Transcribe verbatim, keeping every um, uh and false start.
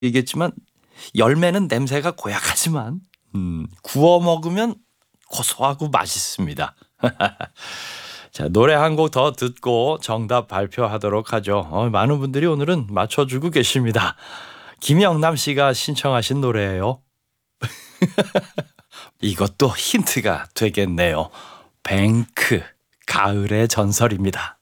이겠지만 열매는 냄새가 고약하지만 음, 구워 먹으면 고소하고 맛있습니다. 자, 노래 한 곡 더 듣고 정답 발표하도록 하죠. 어, 많은 분들이 오늘은 맞춰주고 계십니다. 김영남 씨가 신청하신 노래예요. 이것도 힌트가 되겠네요. 뱅크, 가을의 전설입니다.